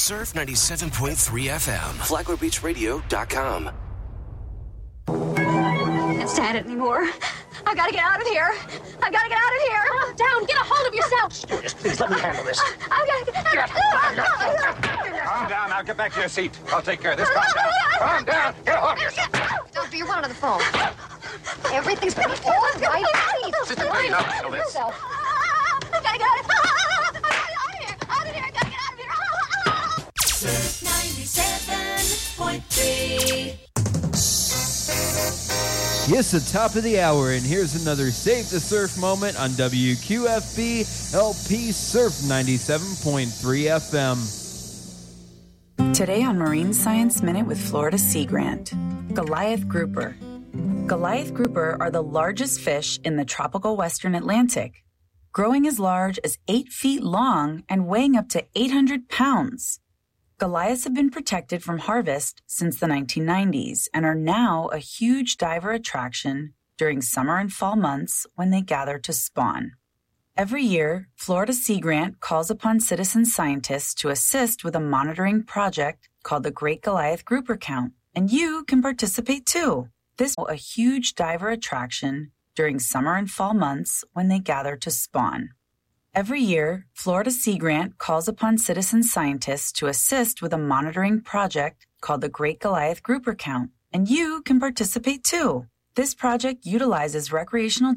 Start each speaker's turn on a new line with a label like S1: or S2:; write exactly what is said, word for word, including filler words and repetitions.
S1: Surf ninety-seven point three F M. Flagler Beach Radio dot com.
S2: I can't stand it anymore. I've got to get out of here. I've got to get out of here. Calm down. Get a hold of yourself.
S3: Stewardess, please let me handle this.
S2: I've got to get out of here.
S4: Calm down. Now get back to your seat. I'll take care of this. Calm down. Calm down. Get a hold of yourself.
S2: Doctor, you're one on the phone. Everything's been all right.
S4: Sister, please don't handle this.
S2: I've got to get out of here. Out of here. Out of here. I've got to get out of here.
S5: Surf ninety-seven point three.
S6: Yes, the top of the hour, and here's another Save the Surf moment on W Q F B L P Surf ninety-seven point three F M.
S7: Today on Marine Science Minute with Florida Sea Grant, Goliath grouper. Goliath grouper are the largest fish in the tropical western Atlantic, growing as large as eight feet long and weighing up to eight hundred pounds. Goliaths have been protected from harvest since the nineteen nineties and are now a huge diver attraction during summer and fall months when they gather to spawn. Every year, Florida Sea Grant calls upon citizen scientists to assist with a monitoring project called the Great Goliath Grouper Count, and you can participate too. This is a huge diver attraction during summer and fall months when they gather to spawn. Every year, Florida Sea Grant calls upon citizen scientists to assist with a monitoring project called the Great Goliath Grouper Count, and you can participate too. This project utilizes recreational